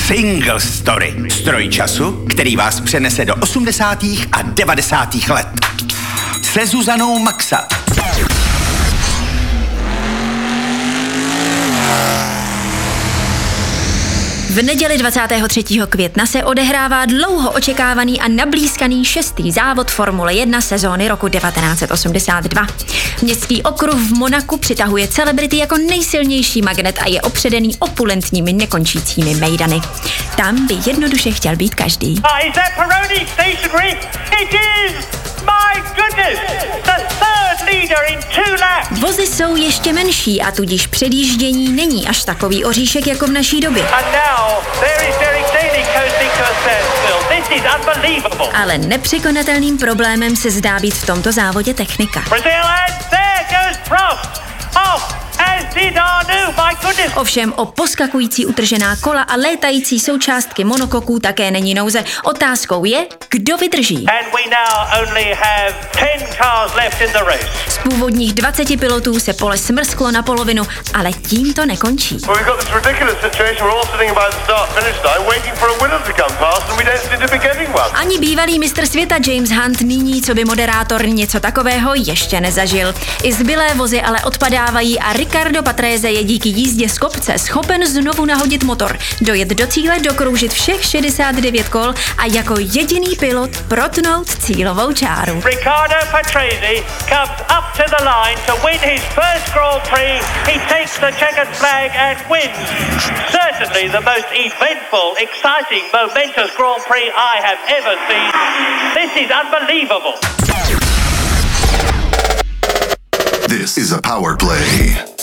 Single Story. Stroj času, který vás přenese do 80. a 90. let. Se Zuzanou Maxa. V neděli 23. května se odehrává dlouho očekávaný a nablízkaný 6. závod Formule 1 sezóny roku 1982. Městský okruh v Monaku přitahuje celebrity jako nejsilnější magnet a je opředený opulentními nekončícími mejdany. Tam by jednoduše chtěl být každý. Vozy jsou ještě menší a tudíž předjíždění není až takový oříšek jako v naší době. Ale nepřekonatelným problémem se zdá být v tomto závodě technika. Ovšem o poskakující utržená kola a létající součástky monokoků také není nouze. Otázkou je, kdo vydrží. Z původních 20 pilotů se pole smrsklo na polovinu, ale tím to nekončí. Ani bývalý mistr světa James Hunt nyní, co by moderátor, něco takového ještě nezažil. I zbylé vozy ale odpadávají a Riccardo Patrese je díky jízdě z kopce schopen znovu nahodit motor, dojet do cíle, dokroužit všech 69 kol a jako jediný pilot protnout cílovou čáru. Riccardo Patrese comes up to the line to win his first Grand Prix. He takes the checkered flag and wins. Certainly the most eventful, exciting, momentous Grand Prix I have ever seen. This is unbelievable. This is a Power Play.